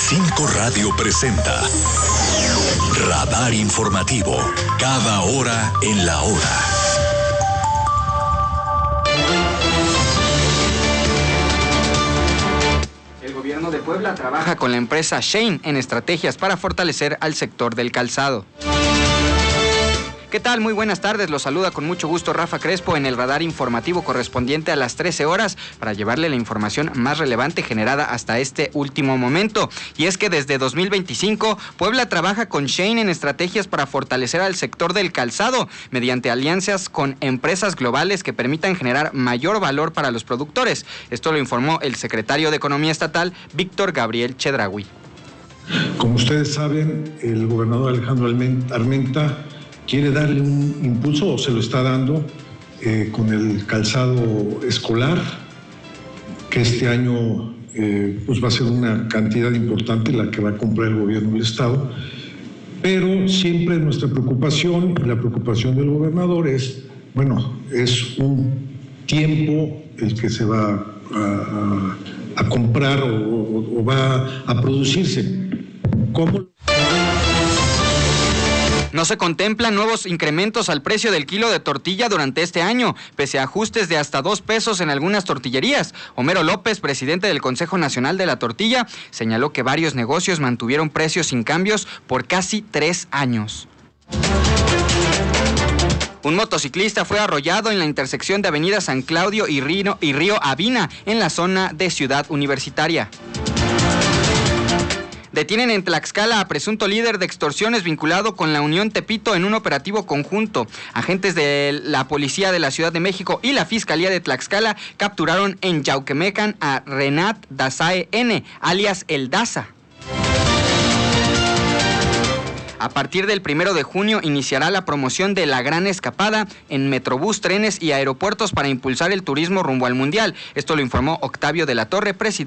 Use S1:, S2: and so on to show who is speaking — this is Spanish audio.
S1: 5 Radio presenta Radar Informativo, cada hora en la hora.
S2: El gobierno de Puebla trabaja con la empresa Shein en estrategias para fortalecer al sector del calzado. ¿Qué tal? Muy buenas tardes, los saluda con mucho gusto Rafa Crespo en el radar informativo correspondiente a las 13 horas para llevarle la información más relevante generada hasta este último momento. Y es que desde 2025, Puebla trabaja con Shein en estrategias para fortalecer al sector del calzado mediante alianzas con empresas globales que permitan generar mayor valor para los productores. Esto lo informó el secretario de Economía Estatal, Víctor Gabriel Chedraui.
S3: Como ustedes saben, el gobernador Alejandro Armenta quiere darle un impulso, o se lo está dando, con el calzado escolar, que este año pues va a ser una cantidad importante la que va a comprar el gobierno del Estado, pero siempre nuestra preocupación y la preocupación del gobernador es, es un tiempo el que se va a comprar o va a producirse. ¿Cómo?
S2: No se contemplan nuevos incrementos al precio del kilo de tortilla durante este año, pese a ajustes de hasta 2 pesos en algunas tortillerías. Homero López, presidente del Consejo Nacional de la Tortilla, señaló que varios negocios mantuvieron precios sin cambios por casi 3 años. Un motociclista fue arrollado en la intersección de Avenida San Claudio y Río Avina, en la zona de Ciudad Universitaria. Detienen en Tlaxcala a presunto líder de extorsiones vinculado con la Unión Tepito en un operativo conjunto. Agentes de la Policía de la Ciudad de México y la Fiscalía de Tlaxcala capturaron en Yauquemecan a Renat Dazae N., alias El Daza. A partir del 1 de junio iniciará la promoción de la Gran Escapada en Metrobús, trenes y aeropuertos para impulsar el turismo rumbo al Mundial. Esto lo informó Octavio de la Torre, presidente